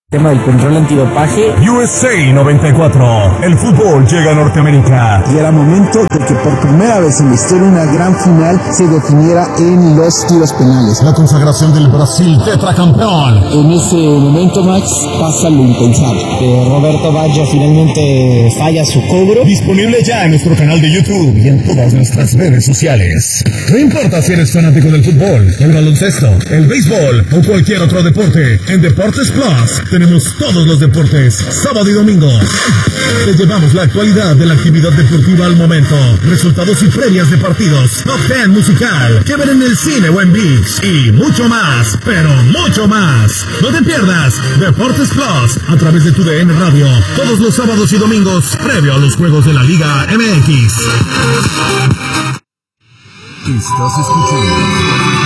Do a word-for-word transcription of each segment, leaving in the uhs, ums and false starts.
Tema del control antidopaje. U S A noventa y cuatro. El fútbol llega a Norteamérica. Y era momento de que por primera vez en la historia una gran final se definiera en los tiros penales. La consagración del Brasil tetracampeón. En ese momento, Max, pasa lo impensable. Eh, Roberto Baggio finalmente falla su cobro. Disponible ya en nuestro canal de YouTube y en todas nuestras redes sociales. No importa si eres fanático del fútbol, el baloncesto, el béisbol o cualquier otro deporte, en Deportes Plus tenemos todos los deportes, sábado y domingo. Te llevamos la actualidad de la actividad deportiva al momento, resultados y previas de partidos, top ten musical, que ver en el cine o en ViX, y mucho más, pero mucho más. No te pierdas Deportes Plus a través de tu D N Radio, todos los sábados y domingos, previo a los juegos de la Liga M X. Estás escuchando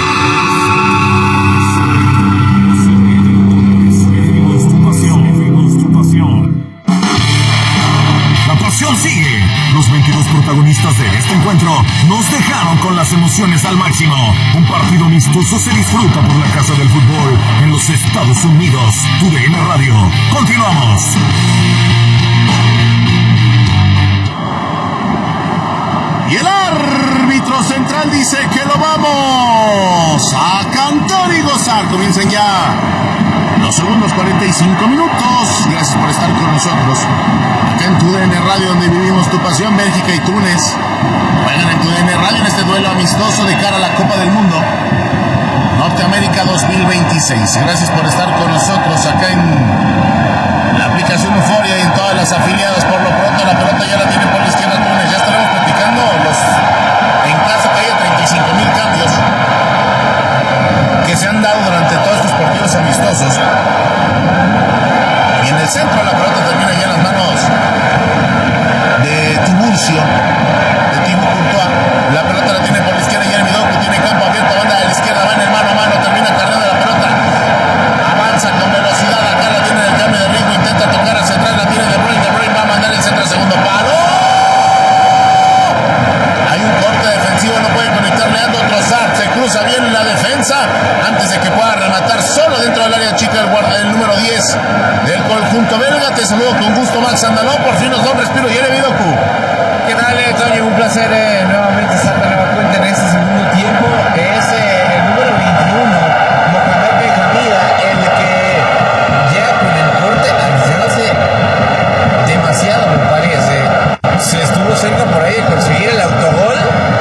sigue. Los veintidós protagonistas de este encuentro nos dejaron con las emociones al máximo. Un partido amistoso se disfruta por la casa del fútbol en los Estados Unidos. Tu D N Radio. Continuamos. Y el árbitro central dice que lo vamos a cantar y gozar. Comiencen ya los segundos cuarenta y cinco minutos. Gracias por estar con nosotros acá en tu D N Radio, donde vivimos tu pasión. Bélgica y Túnez juegan en tu D N Radio en este duelo amistoso de cara a la Copa del Mundo Norteamérica dos mil veintiséis. Gracias por estar con nosotros acá en la aplicación Euforia y en todas las afiliadas. Por lo pronto la pelota ya la tiene por la izquierda Túnez. Ya estaremos platicando los en caso que haya treinta y cinco mil cambios que se han dado durante todos estos partidos amistosos. Y en el centro la pelota termina ya en las manos de Tiburcio, de Thibaut Courtois. La pelota la tiene por la izquierda Jeremy Doku, tiene campo abierto, banda de la izquierda, va en el mano a mano, termina cargando la pelota, avanza con velocidad, acá la tiene en el cambio de ritmo, intenta tocar hacia atrás, la tiene De Bruyne, De Bruyne va a mandar el centro al segundo palo. Hay un corte defensivo, no puede conectar Leandro Trossard, se cruza bien la defensa antes de que pueda rematar solo dentro del área chica el, guarda, el número diez del conjunto belga. Te saludo con gusto, Max Andaló, por fin nos da un respiro. Jeremy Doku. ¿Qué tal, Toño? Un placer eh, nuevamente estar de nueva cuenta en este segundo tiempo. Es eh, el número veintiuno, Mohamed Benhamida, el que llega con el corte desde hace demasiado, me parece. Se estuvo cerca por ahí de conseguir el autogol.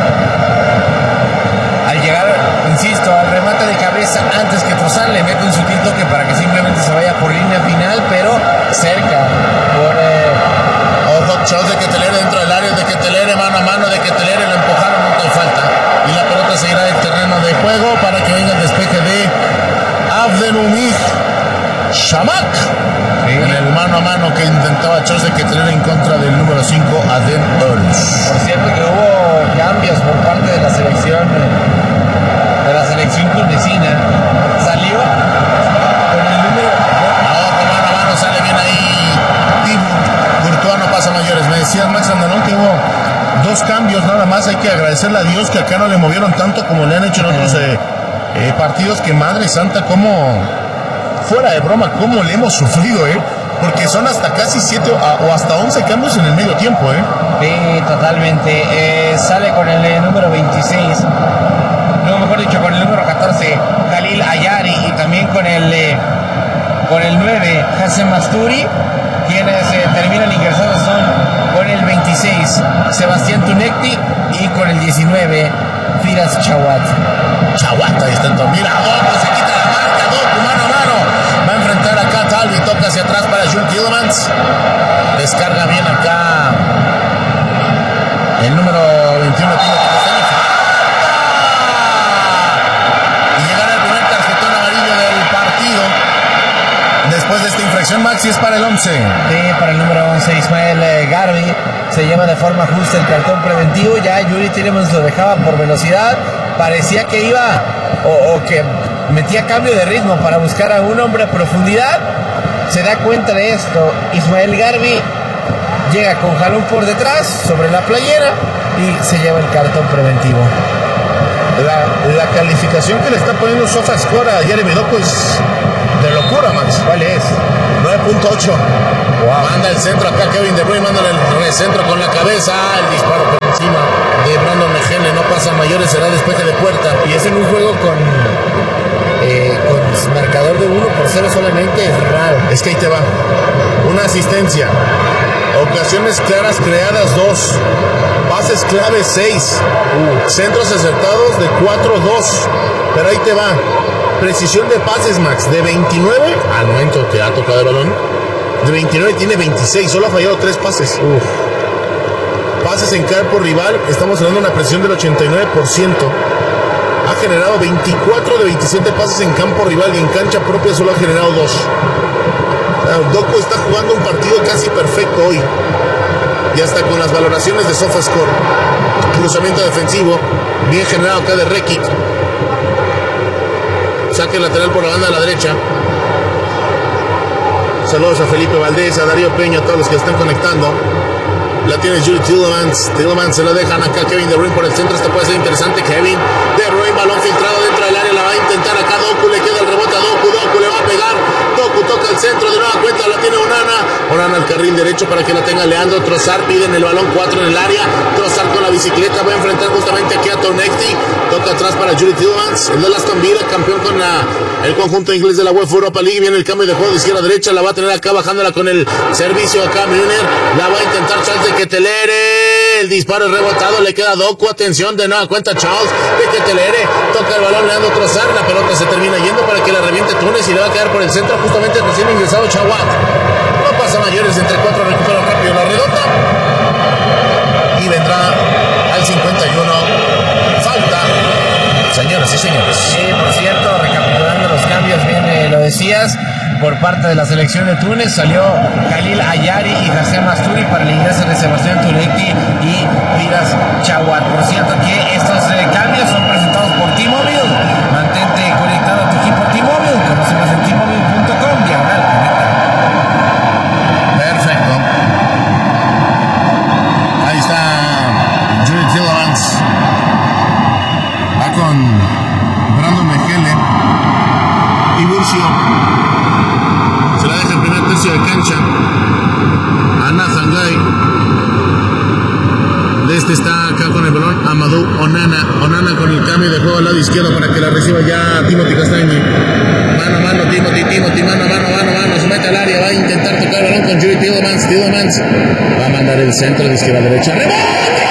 Al llegar, insisto, al remate de cabeza antes que Trossard, le mete un sutil toque para que simplemente se vaya por línea final, pero cerca por eh, ojo, shows de Ketelere dentro del área, de Ketelere mano a mano, de Ketelere lo empujaron, no hay falta, y la pelota seguirá en el terreno de juego para que venga el despeje de Abdelhamid Chamakh, sí, en el mano a mano que intentaba shows de Ketelere en contra del número cinco, Adem Ols. Por cierto que hubo cambios por parte de la selección de la selección tunecina. Salió con el número ojo, mano a mano, sale bien ahí Thibaut Courtois, no pasa mayores. Me decía Max Andalón que hubo dos cambios nada más. Hay que agradecerle a Dios que acá no le movieron tanto como le han hecho en otros eh, eh, partidos. Que madre santa, como fuera de broma, cómo le hemos sufrido, eh porque son hasta casi siete o, o hasta once cambios en el medio tiempo, eh sí, totalmente. Eh, sale con el eh, número veintiséis, no, mejor dicho, con el número catorce, Khalil Ayari, y también con el eh, con el nueve, Hassem Masturi. Quienes eh, terminan ingresados son con el veintiséis, Sebastián Tunekti, y con el diecinueve, Firas Chawat. Chawat, ahí está entonces. Mira, Doku se quita la marca, Doku mano a mano. Va a enfrentar acá a Talvi, toca hacia atrás para Jules Tielemans. Descarga bien acá el número veintiuno, tiene que hacer y llegar al primer tarjetón amarillo del partido. Después de esta infracción, Maxi, es para el once. Sí, para el número once, Ismael eh, Garbi. Se lleva de forma justa el cartón preventivo. Ya Yuri Tielemans lo dejaba por velocidad. Parecía que iba o, o que metía cambio de ritmo para buscar a un hombre a profundidad. Se da cuenta de esto Ismael Garbi, llega con jalón por detrás sobre la playera y se lleva el cartón preventivo. La, la calificación que le está poniendo SofaScore a Jeremy Doku es de locura, temperatura, Max. ¿Cuál es? nueve punto ocho. Wow. Manda el centro acá Kevin De Bruyne, manda el recentro con la cabeza, el disparo por encima de Brandon Mejele, no pasa mayores, será despeje de puerta. Y es en un juego con, eh, con marcador de uno por cero solamente, es raro. Es que ahí te va. Una asistencia. Ocasiones claras creadas, dos. Pases clave, seis. Uh. Centros acertados de cuatro dos. Pero ahí te va. Precisión de pases, Max, de veintinueve al momento que ha tocado el balón. De veintinueve tiene veintiséis, solo ha fallado tres pases. Uf. Pases en campo rival, estamos hablando de una precisión del ochenta y nueve por ciento. Ha generado veinticuatro de veintisiete pases en campo rival y en cancha propia solo ha generado dos. Doku está jugando un partido casi perfecto hoy. Y hasta con las valoraciones de SofaScore. Cruzamiento defensivo, bien generado acá de Rekic. Saque lateral por la banda de la derecha. Saludos a Felipe Valdés, a Darío Peña, a todos los que están conectando. La tiene Jude Tielemans. Tielemans se lo dejan acá Kevin De Bruyne por el centro. Esto puede ser interesante. Kevin De Bruyne, balón filtrado dentro del área. La va a intentar acá Doku. Le queda el rebote a Doku. Doku le va a pegar. Doku toca el centro de nueva cuenta. La tiene Onana. Onana al carril derecho para que la tenga Leandro Trossard. Piden el balón cuatro en el área. Trossard con la bicicleta. Va a enfrentar justamente aquí a Tonecti. Toca atrás para Jude Tielemans. El de Aston Villa, campeón con la, el conjunto inglés de la UEFA Europa League. Viene el cambio de juego de izquierda a derecha. La va a tener acá bajándola con el servicio acá Müller. La va a intentar Charles de Ketelere. El disparo es rebotado. Le queda Doku. Atención de nueva cuenta Charles de Ketelere. Toca el balón Leandro Trossard. La pelota se termina yendo para que la reviente Túnez y le va a quedar por el centro justamente recién ingresado Chawat. No pasa mayores, entre cuatro recupera rápido la redonda. Y vendrá al cincuenta y uno. Falta. Señoras y señores. Sí, por cierto, recapitulando los cambios, bien eh, lo decías, por parte de la selección de Túnez salió Khalil Ayari y Hassem Asturi para el ingreso de Sebastián Tureki y Vidas Chawat. Por cierto que estos eh, cambios son presentados por T-Mobile. Mantente conectado a tu equipo T-Mobile. Conoce más en T Mobile punto com, diagonal conecta. Perfecto. Ahí está Jude Tielemans. Va con Brandon Mejele y Burcio. Se la deja en primer tercio de cancha a Nathan Guy. De este está acá con el balón Amadou Onana. Onana con el cambio de juego al lado izquierdo para que la reciba ya Timothy Castagne. Mano a mano, Timothy, Timothy, mano a mano, mano a mano. Se mete al área, va a intentar tocar el balón con Jude Tielemans. Tielemans va a mandar el centro de izquierda a derecha. ¡Rebote!